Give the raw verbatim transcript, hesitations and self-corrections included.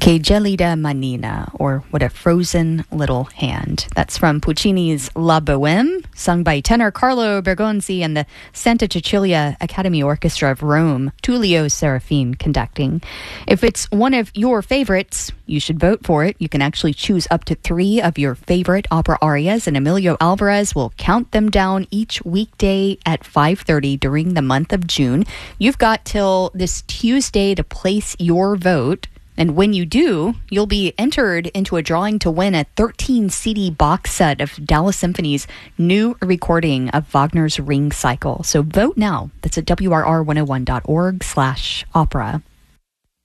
Que gelida manina, or What a Frozen Little Hand. That's from Puccini's La Bohème, sung by tenor Carlo Bergonzi and the Santa Cecilia Academy Orchestra of Rome, Tullio Serafin conducting. If it's one of your favorites, you should vote for it. You can actually choose up to three of your favorite opera arias, and Emilio Alvarez will count them down each weekday at five thirty during the month of June. You've got till this Tuesday to place your vote. And when you do, you'll be entered into a drawing to win a thirteen C D box set of Dallas Symphony's new recording of Wagner's Ring Cycle. So vote now. That's at W R R one oh one dot org slash opera.